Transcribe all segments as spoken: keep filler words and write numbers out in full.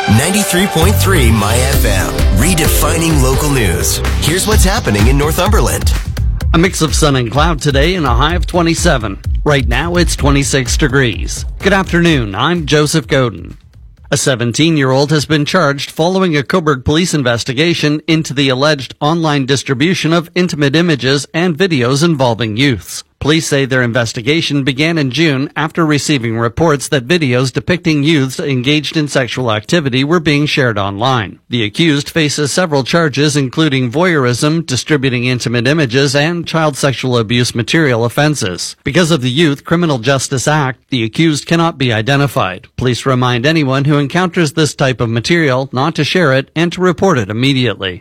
ninety-three point three My F M, redefining local news. Here's what's happening in Northumberland. A mix of sun and cloud today and a high of twenty-seven. Right now it's twenty-six degrees. Good afternoon, I'm Joseph Godin. A seventeen-year-old has been charged following a Cobourg police investigation into the alleged online distribution of intimate images and videos involving youths. Police say their investigation began in June after receiving reports that videos depicting youths engaged in sexual activity were being shared online. The accused faces several charges including voyeurism, distributing intimate images, and child sexual abuse material offenses. Because of the Youth Criminal Justice Act, the accused cannot be identified. Police remind anyone who encounters this type of material not to share it and to report it immediately.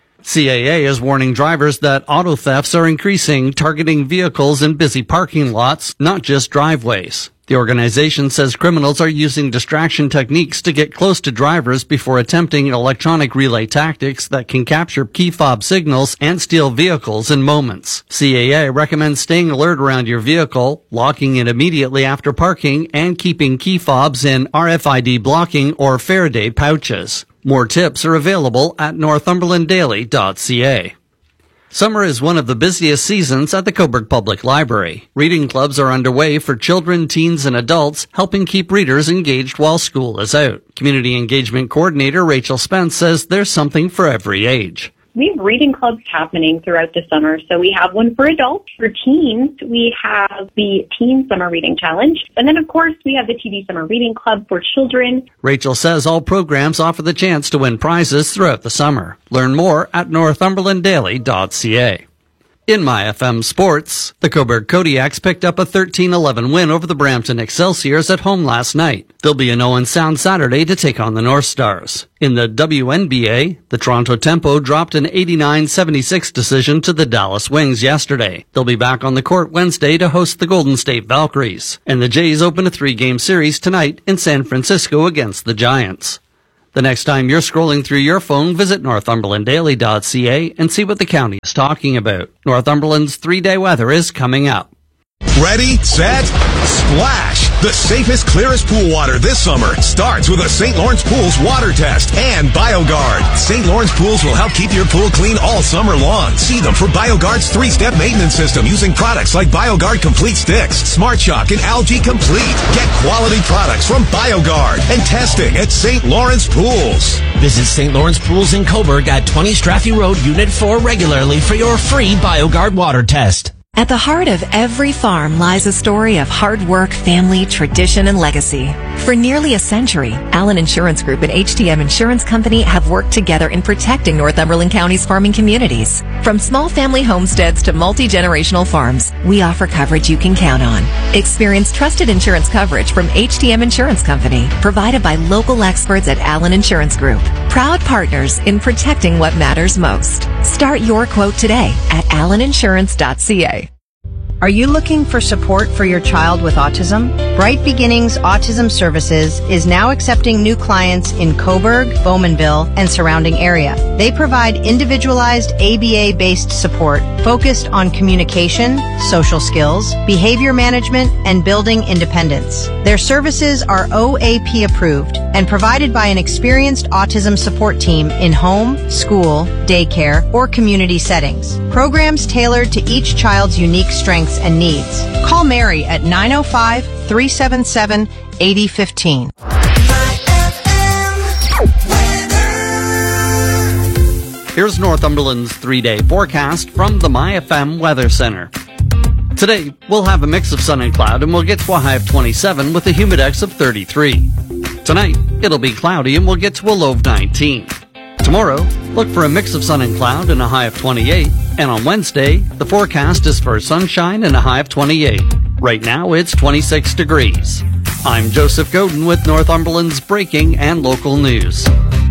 C A A is warning drivers that auto thefts are increasing, targeting vehicles in busy parking lots, not just driveways. The organization says criminals are using distraction techniques to get close to drivers before attempting electronic relay tactics that can capture key fob signals and steal vehicles in moments. C A A recommends staying alert around your vehicle, locking it immediately after parking, and keeping key fobs in R F I D blocking or Faraday pouches. More tips are available at northumberland daily dot c a. Summer is one of the busiest seasons at the Cobourg Public Library. Reading clubs are underway for children, teens, and adults, helping keep readers engaged while school is out. Community Engagement Coordinator Rachel Spence says there's something for every age. We have reading clubs happening throughout the summer. So we have one for adults. For teens, we have the Teen Summer Reading Challenge. And then, of course, we have the T V Summer Reading Club for children. Rachel says all programs offer the chance to win prizes throughout the summer. Learn more at northumberland daily dot c a. In My F M Sports, the Cobourg Kodiaks picked up a thirteen eleven win over the Brampton Excelsiors at home last night. They'll be in Owen Sound Saturday to take on the North Stars. In the W N B A, the Toronto Tempo dropped an eighty-nine seventy-six decision to the Dallas Wings yesterday. They'll be back on the court Wednesday to host the Golden State Valkyries. And the Jays open a three-game series tonight in San Francisco against the Giants. The next time you're scrolling through your phone, visit northumberland daily dot c a and see what the county is talking about. Northumberland's three-day weather is coming up. Ready, set, splash! The safest, clearest pool water this summer starts with a Saint Lawrence Pools water test and BioGuard. Saint Lawrence Pools will help keep your pool clean all summer long. See them for BioGuard's three-step maintenance system using products like BioGuard Complete Sticks, Smart Shock, and Algae Complete. Get quality products from BioGuard and testing at Saint Lawrence Pools. Visit Saint Lawrence Pools in Cobourg at twenty Straffy Road, Unit four regularly for your free BioGuard water test. At the heart of every farm lies a story of hard work, family, tradition, and legacy. For nearly a century, Allen Insurance Group and H T M Insurance Company have worked together in protecting Northumberland County's farming communities. From small family homesteads to multi-generational farms, we offer coverage you can count on. Experience trusted insurance coverage from H T M Insurance Company, provided by local experts at Allen Insurance Group. Proud partners in protecting what matters most. Start your quote today at allen insurance dot c a. Are you looking for support for your child with autism? Bright Beginnings Autism Services is now accepting new clients in Cobourg, Bowmanville, and surrounding area. They provide individualized A B A-based support focused on communication, social skills, behavior management, and building independence. Their services are O A P approved and provided by an experienced autism support team in home, school, daycare, or community settings. Programs tailored to each child's unique strengths and needs. Call Mary at nine oh five, three seven seven, eight oh one five. Here's Northumberland's three-day forecast from the My F M Weather Center. Today, we'll have a mix of sun and cloud, and we'll get to a high of twenty-seven with a humidex of thirty-three. Tonight, it'll be cloudy, and we'll get to a low of nineteen. Tomorrow, look for a mix of sun and cloud and a high of twenty-eight. And on Wednesday, the forecast is for sunshine and a high of twenty-eight. Right now, it's twenty-six degrees. I'm Joseph Godin with Northumberland's breaking and local news.